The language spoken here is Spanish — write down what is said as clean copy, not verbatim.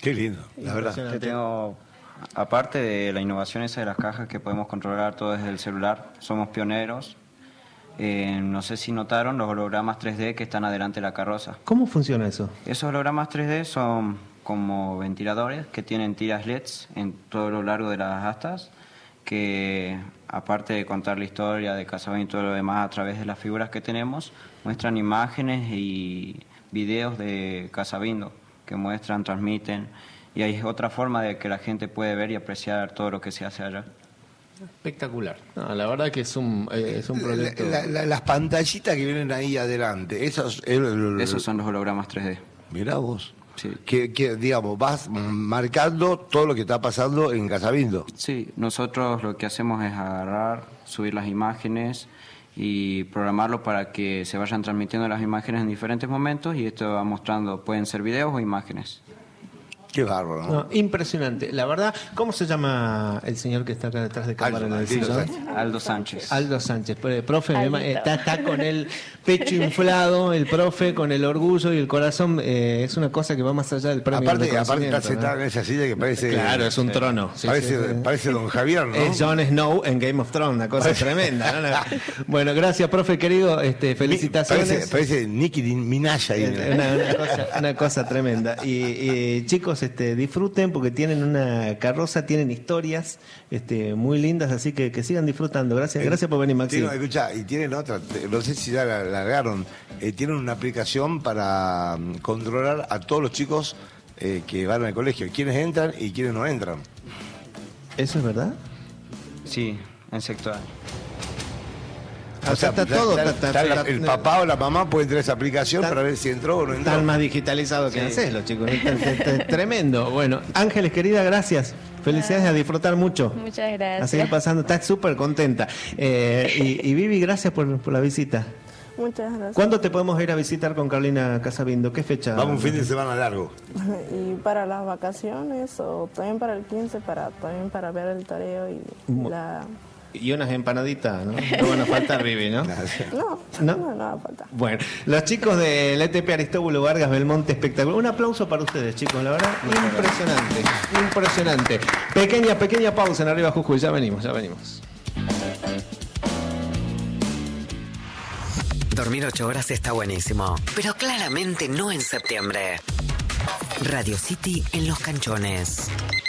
Qué lindo, la verdad. Yo tengo, aparte de la innovación esa de las cajas que podemos controlar todo desde el celular, somos pioneros. No sé si notaron los hologramas 3D que están adelante de la carroza. ¿Cómo funciona eso? Esos hologramas 3D son como ventiladores que tienen tiras LEDs en todo lo largo de las astas, que aparte de contar la historia de Casablanca y todo lo demás a través de las figuras que tenemos, muestran imágenes y videos de Casabindo que muestran, transmiten, y hay otra forma de que la gente puede ver y apreciar todo lo que se hace allá. Espectacular. No, la verdad que es un proyecto. Las pantallitas que vienen ahí adelante, esos son los hologramas 3D. Mirá vos. Sí. Que digamos, vas marcando todo lo que está pasando en Casabindo. Sí, nosotros lo que hacemos es agarrar, subir las imágenes y programarlo para que se vayan transmitiendo las imágenes en diferentes momentos, y esto va mostrando, pueden ser videos o imágenes. Qué bárbaro, ¿no? No, impresionante. La verdad, ¿cómo se llama el señor que está acá detrás de cámara en el sillón? Aldo Sánchez. Aldo Sánchez. Profe, está con el pecho inflado, el profe, con el orgullo y el corazón. Es una cosa que va más allá del premio. Aparte está sentado en esa silla que parece... Claro, es un trono. Sí, parece Don Javier, ¿no? Es Jon Snow en Game of Thrones, una cosa tremenda, ¿no? Bueno, gracias, profe querido. Felicitaciones. Parece Nicki Minaj ahí. Una cosa tremenda. Y chicos, disfruten porque tienen una carroza, tienen historias muy lindas, así que sigan disfrutando. Gracias por venir, Maxi. Escuchá, y tienen otra, no sé si ya la largaron, tienen una aplicación para controlar a todos los chicos que van al colegio, quiénes entran y quiénes no entran. ¿Eso es verdad? Sí, en sector. O sea, está todo. El papá o la mamá puede entrar a esa aplicación para ver si entró o no entró. Están más digitalizados que antes los chicos. Tremendo. Bueno, Ángeles, querida, gracias. Felicidades, a disfrutar mucho. Muchas gracias. A seguir pasando. Estás súper contenta. Y Vivi, gracias por la visita. Muchas gracias. ¿Cuándo te podemos ir a visitar con Carolina Casabindo? ¿Qué fecha? Vamos un fin de semana largo. Y para las vacaciones o también para el 15, también para ver el toreo y la... Y unas empanaditas, ¿no? No van a faltar, Vivi, ¿no? No va a faltar. Bueno, los chicos del ETP Aristóbulo Vargas Belmonte, espectacular. Un aplauso para ustedes, chicos, la verdad, impresionante. Pequeña pausa en Arriba Jujuy, ya venimos. Dormir 8 horas está buenísimo, pero claramente no en septiembre. Radio City en Los Canchones.